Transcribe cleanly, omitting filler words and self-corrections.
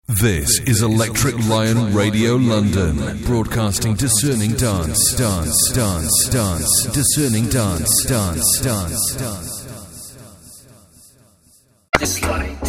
This is Electric Lion Radio London, broadcasting discerning dance, discerning dance. This light